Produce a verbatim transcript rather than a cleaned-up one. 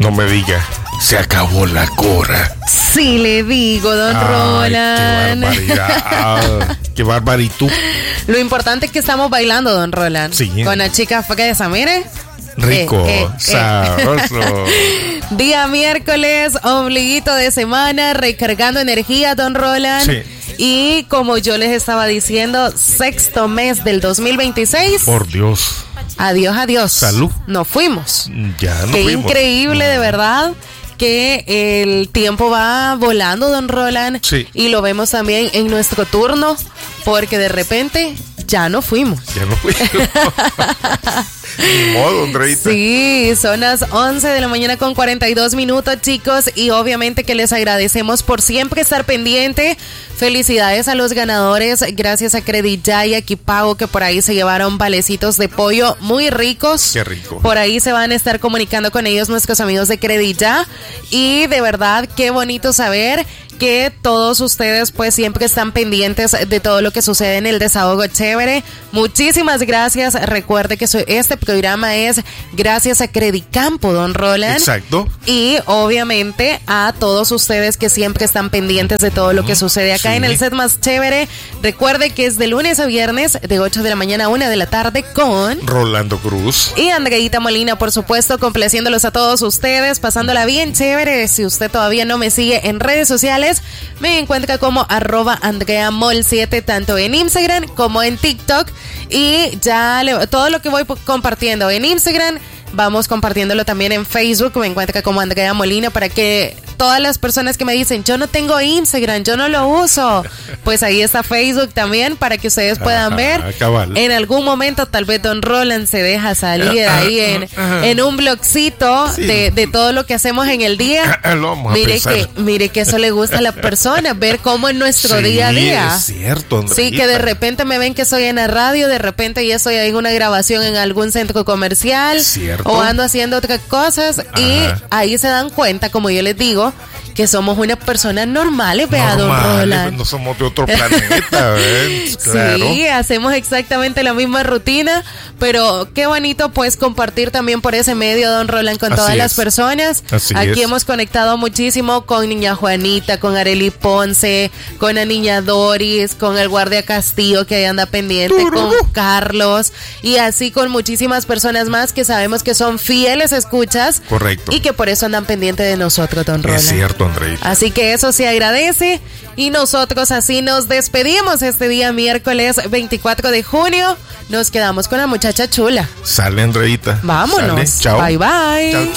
No me diga, se acabó la cora. Sí, le digo, don Ay, Roland. Qué barbaridad. Qué barbaridad. Lo importante es que estamos bailando, don Roland. Sí. Con la chica fresa, mire. Rico, Eh, eh, sabroso. eh. Día miércoles, ombliguito de semana, recargando energía, don Roland. Sí. Y como yo les estaba diciendo, sexto mes del dos mil veintiséis. Por Dios. Adiós, adiós. Salud. Nos fuimos. Ya no Qué fuimos. increíble, de verdad, que el tiempo va volando, don Roland. Sí. Y lo vemos también en nuestro turno, porque de repente ya no fuimos. Ya no fuimos. Ni modo, Andreita. Sí, son las once de la mañana con cuarenta y dos minutos, chicos, y obviamente que les agradecemos por siempre estar pendiente. Felicidades a los ganadores, gracias a Credit Ya y a Equipago, que por ahí se llevaron valecitos de pollo muy ricos. Qué rico. Por ahí se van a estar comunicando con ellos nuestros amigos de Credit Ya, y de verdad qué bonito saber que todos ustedes pues siempre están pendientes de todo lo que sucede en el Desahogo Chévere. Muchísimas gracias. Recuerde que soy, este programa es gracias a Credicampo, don Roland. Exacto. Y obviamente a todos ustedes que siempre están pendientes de todo lo que sucede acá Sí. en el set más chévere. Recuerde que es de lunes a viernes de ocho de la mañana a una de la tarde con Rolando Cruz y Andreita Molina, por supuesto, complaciéndolos a todos ustedes, pasándola bien chévere. Si usted todavía no me sigue en redes sociales, me encuentra como arroba andreamol siete, tanto en Instagram como en TikTok. Y ya le, todo lo que voy compartiendo en Instagram, vamos compartiéndolo también en Facebook. Me encuentra como Andrea Molina, para que todas las personas que me dicen, yo no tengo Instagram, yo no lo uso, pues ahí está Facebook también, para que ustedes puedan Ajá, ver. cabal. En algún momento tal vez don Roland se deja salir ahí en, en un blogcito Sí. de, de todo lo que hacemos en el día. Lo vamos a Mire pensar. que, mire que eso le gusta a la persona, ver cómo es nuestro Sí, día a día. es cierto, Andreita. Sí, que de repente me ven que soy en la radio, de repente ya estoy en una grabación en algún centro comercial, Cierto. o ando haciendo otras cosas. Y Ajá. ahí se dan cuenta, como yo les digo, que somos una persona normales, vea, don Normales, Roland. no somos de otro planeta, ¿ven? Claro. Sí, hacemos exactamente la misma rutina, pero qué bonito pues compartir también por ese medio, don Roland, con Así todas es. las personas. Así Aquí es. hemos conectado muchísimo con niña Juanita, con Arely Ponce, con la niña Doris, con el guardia Castillo, que ahí anda pendiente, con Carlos, y así con muchísimas personas más que sabemos que son fieles escuchas. Correcto. Y que por eso andan pendientes de nosotros, don Roland. Es cierto, Andreita. Así que eso se agradece, y nosotros así nos despedimos este día miércoles veinticuatro de junio. Nos quedamos con la muchacha chula. Sale, Andreita. Vámonos. Sale. Chao. Bye bye. Chao.